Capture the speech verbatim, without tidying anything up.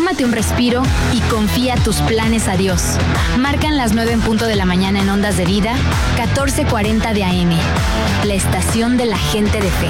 Tómate un respiro y confía tus planes a Dios. Marcan las nueve en punto de la mañana en Ondas de Vida, catorce cuarenta de A M. La estación de la gente de fe.